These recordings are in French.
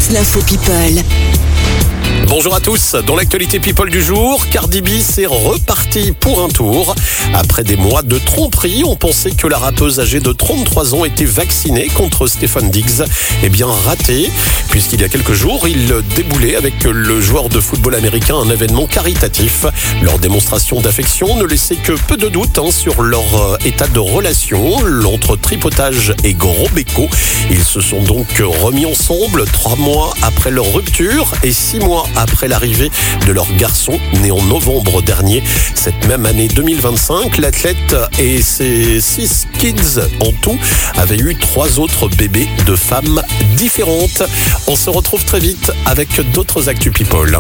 l'info People. Bonjour à tous, dans l'actualité People du jour, Cardi B s'est repartie pour un tour. Après des mois de tromperie, on pensait que la rappeuse âgée de 33 ans était vaccinée contre Stefon Diggs. Eh bien raté, puisqu'il y a quelques jours, il déboulait avec le joueur de football américain un événement caritatif. Leur démonstration d'affection ne laissait que peu de doutes sur leur état de relation, entre tripotage et gros béco. Ils se sont donc remis ensemble 3 mois après leur rupture et 6 mois après l'arrivée de leur garçon, né en novembre dernier. Cette même année 2025, l'athlète et ses 6 kids en tout avaient eu 3 autres bébés de femmes différentes. On se retrouve très vite avec d'autres Actu People.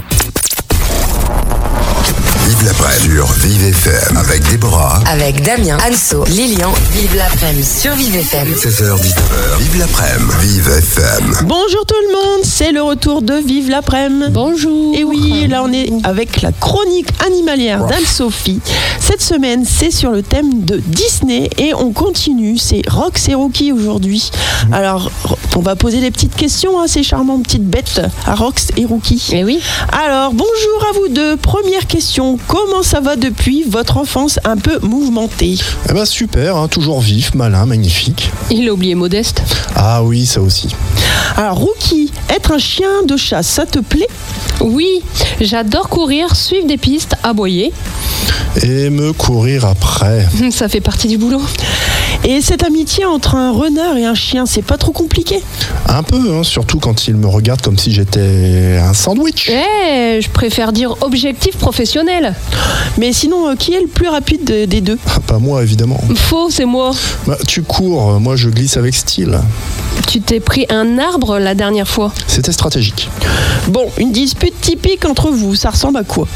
Vive l'après-midi sur Vive FM avec Déborah, Avec Damien, Anso, Lilian, vive l'après-midi sur Vive FM. 16h-19h. Vive l'après-midi, Vive FM. Bonjour tout le monde, c'est le retour de Vive l'après-midi. Bonjour. Et oui, là on est avec la chronique animalière d'Anne-Sophie. Cette semaine, c'est sur le thème de Disney et on continue. C'est Rox et Rookie aujourd'hui. Alors, on va poser des petites questions à ces charmantes petites bêtes, à Rox et Rookie. Eh oui. Alors, bonjour à vous deux. Première question, comment ça va depuis votre enfance un peu mouvementée? Eh ben super, toujours vif, malin, magnifique. Il a oublié Modeste. Ah oui, ça aussi. Alors, Rookie, être un chien de chasse, ça te plaît? Oui, j'adore courir, suivre des pistes, aboyer. Et me courir après. Ça fait partie du boulot. Et cette amitié entre un renard et un chien, c'est pas trop compliqué? Un peu, surtout quand il me regarde comme si j'étais un sandwich. Je préfère dire objectif professionnel. Mais sinon, qui est le plus rapide des deux? Pas moi, évidemment. Faux, c'est moi. Bah, tu cours, moi je glisse avec style. Tu t'es pris un arbre la dernière fois. C'était stratégique. Bon, une dispute typique entre vous, ça ressemble à quoi?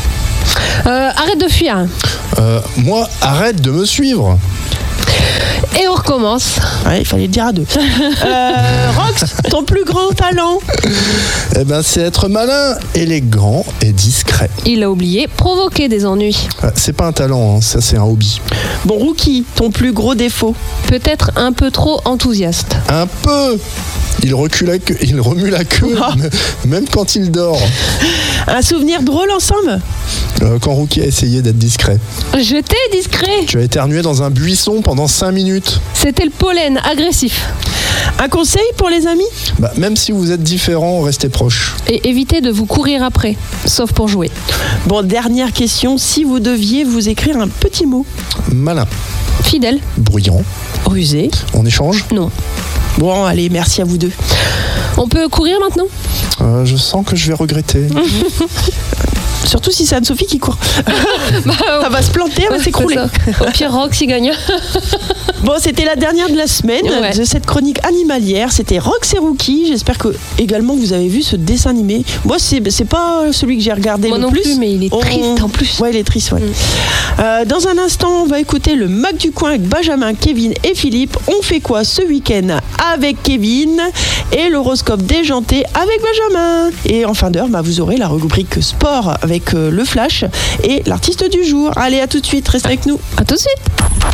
Arrête de fuir. Moi, arrête de me suivre. Et on recommence. Ouais, il fallait le dire à deux. Rox, ton plus grand talent? Eh ben, c'est être malin, élégant et discret. Il a oublié provoquer des ennuis. C'est pas un talent, ça c'est un hobby. Bon, Rookie, ton plus gros défaut? Peut-être un peu trop enthousiaste. Un peu. Il remue la queue, même quand il dort. Un souvenir drôle ensemble? Quand Rookie a essayé d'être discret. J'étais discret. Tu as éternué dans un buisson pendant 5 minutes. C'était le pollen agressif. Un conseil pour les amis? Même si vous êtes différents, restez proches. Et évitez de vous courir après, sauf pour jouer. Bon, dernière question, si vous deviez vous écrire un petit mot? Malin. Fidèle. Bruyant. Rusé? On échange? Non. Bon, allez, merci à vous deux. On peut courir maintenant? Je sens que je vais regretter. Surtout si c'est Anne-Sophie qui court. Elle va se planter, elle va s'écrouler. Au pire, Rox y gagne. Bon, c'était la dernière de la semaine de cette chronique animalière. C'était Rox et Rookie. J'espère que également vous avez vu ce dessin animé. Moi, c'est pas celui que j'ai regardé Moi le non plus. Mais il est triste en plus. Ouais, il est triste, ouais. Dans un instant, on va écouter le Mac du coin avec Benjamin, Kevin et Philippe. On fait quoi ce week-end avec Kevin? Et l'horoscope déjanté avec Benjamin. Et en fin d'heure, vous aurez la rubrique sport avec le flash et l'artiste du jour. Allez, à tout de suite, restez avec nous. À tout de suite.